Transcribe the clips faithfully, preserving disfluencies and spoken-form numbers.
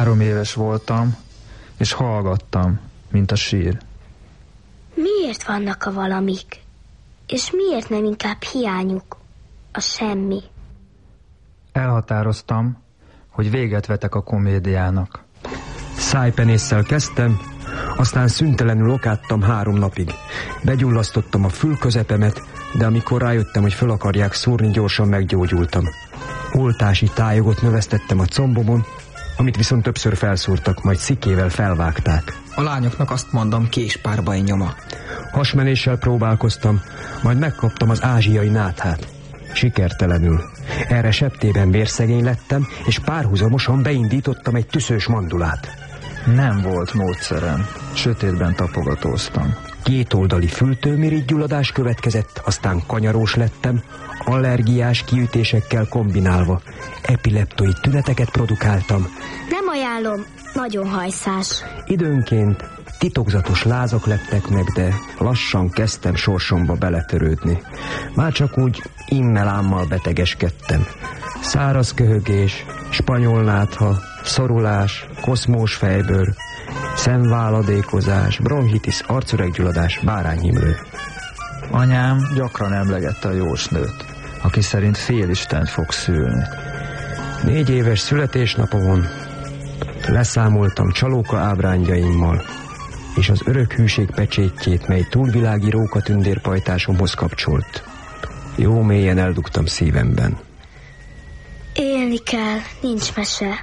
Három éves voltam, és hallgattam, mint a sír. Miért vannak a valamik? És miért nem inkább hiányuk, a semmi? Elhatároztam, hogy véget vetek a komédiának. Szájpenésszel kezdtem, aztán szüntelenül okádtam három napig. Begyullasztottam a fülközepemet, de amikor rájöttem, hogy föl akarják szúrni, gyorsan meggyógyultam. Oltási tájogot növesztettem a combomon, amit viszont többször felszúrtak, majd szikével felvágták. A lányoknak azt mondom, késpárbaj nyoma. Hasmenéssel próbálkoztam, majd megkaptam az ázsiai náthát. Sikertelenül. Erre septében vérszegény lettem, és párhuzamosan beindítottam egy tüszős mandulát. Nem volt módszerem. Sötétben tapogatóztam. Kétoldali fültőmirigygyulladás következett, aztán kanyarós lettem, allergiás kiütésekkel kombinálva. Epileptoid tüneteket produkáltam. Nem ajánlom, nagyon hajszás. Időnként titokzatos lázak lettek meg, de lassan kezdtem sorsomba beletörődni. Már csak úgy immelámmal betegeskedtem. Száraz köhögés, spanyol nátha, szorulás, koszmós fejbőr, szemváladékozás, bronchitis, arcüreggyulladás, bárányhimlő. Anyám gyakran emlegette a jósnőt, aki szerint félistent fog szülni. Négy éves születésnapomon leszámoltam csalóka ábrányjaimmal, és az örök hűség pecsétjét, mely túlvilági rókatündérpajtásomhoz kapcsolt. Jó mélyen eldugtam szívemben. Élni kell, nincs mese.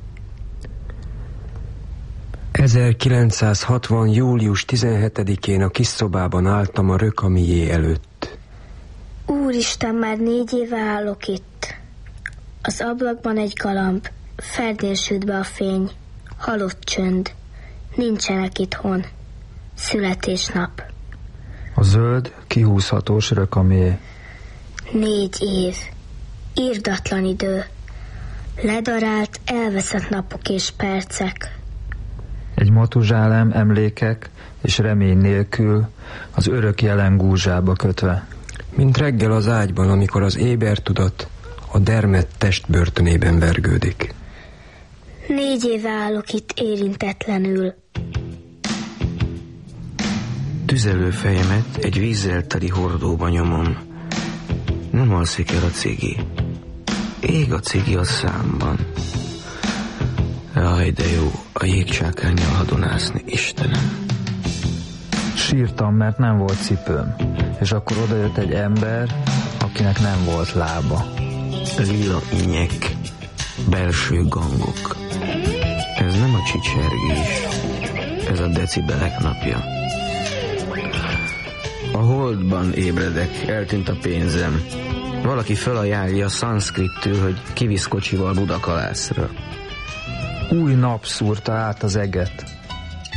ezerkilencszázhatvan. július tizenhetedikén a kis szobában álltam a rökamié előtt. Úristen, már négy éve állok itt. Az ablakban egy galamb, ferdén süt be a fény, halott csönd. Nincsenek itthon. Születésnap. A zöld, kihúzhatós rökamié. Négy év. Irdatlan idő. Ledarált, elveszett napok és percek. Egy matuzsálem emlékek és remény nélkül, az örök jelen gúzsába kötve. Mint reggel az ágyban, amikor az éber tudat a dermedt test börtönében vergődik. Négy éve állok itt érintetlenül. Tüzelő fejemet egy vízzel teli hordóba nyomom. Nem alszik el a cigi. Ég a cigi a számban. Jaj, de jó, a jégcsákánnyal hadonászni, Istenem. Sírtam, mert nem volt cipőm, és akkor odajött egy ember, akinek nem volt lába. Lila inyek, belső gangok. Ez nem a csicsergés, ez a decibelek napja. A holdban ébredek, eltűnt a pénzem. Valaki felajánlja szanszkrittől, hogy kivisz kocsival Budakalászra. Új nap szúrta át az eget.